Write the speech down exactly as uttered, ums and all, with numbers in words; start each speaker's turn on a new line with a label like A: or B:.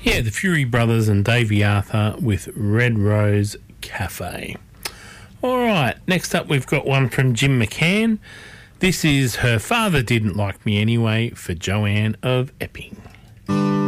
A: Yeah, the Fury Brothers and Davey Arthur with Red Rose Cafe. All right, next up we've got one from Jim McCann. This is Her Father Didn't Like Me Anyway for Joanne of Epping.